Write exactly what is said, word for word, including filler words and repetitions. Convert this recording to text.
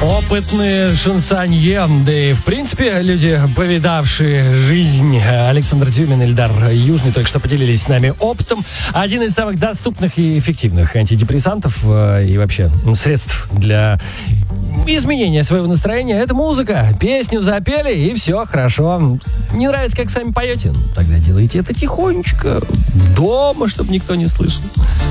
Опытные шансонье, да и, в принципе, люди, повидавшие жизнь. Александр Дюмин, Ильдар Южный только что поделились с нами опытом. Один из самых доступных и эффективных антидепрессантов э, и вообще средств для изменения своего настроения — это музыка. Песню запели, и все хорошо. Не нравится, как сами поете? Тогда делайте это тихонечко, дома, чтобы никто не слышал.